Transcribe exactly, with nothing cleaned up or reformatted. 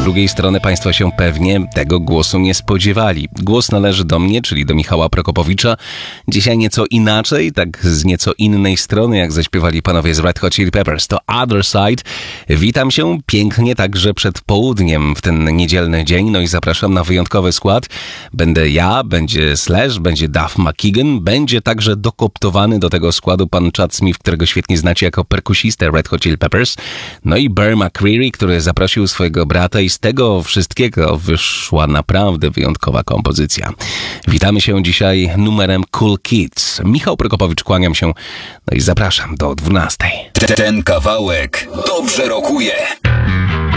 drugiej strony Państwo się pewnie tego głosu nie spodziewali. Głos należy do mnie, czyli do Michała Prokopowicza. Dzisiaj nieco inaczej, tak z nieco innej strony, jak zaśpiewali panowie z Red Hot Chili Peppers. To Other Side. Witam się pięknie także przed południem w ten niedzielny dzień, no i zapraszam na wyjątkowy skład. Będę ja, będzie Slash, będzie Duff McKagan, będzie także dokoptowany do tego składu pan Chad Smith, którego świetnie znacie jako perkusistę Red Hot Chili Peppers. No i Bear McCreary, który zaprosił swojego brata i z tego wszystkiego wyszła naprawdę wyjątkowa kompozycja. Witamy się dzisiaj numerem Cool Kids. Michał Prokopowicz, kłaniam się, no i zapraszam do dwunastej. Ten kawałek dobrze rokuje.